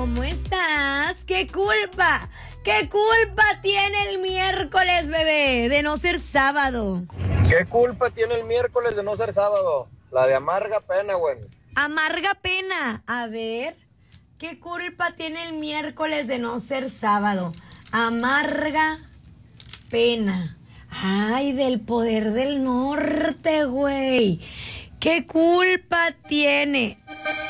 ¿cómo estás? ¿Qué culpa? ¿Qué culpa tiene el miércoles, bebé, de no ser sábado? ¿Qué culpa tiene el miércoles de no ser sábado? La de amarga pena, güey. Amarga pena. A ver, ¿qué culpa tiene el miércoles de no ser sábado? Amarga pena. Ay, del poder del norte, güey. ¿Qué culpa tiene?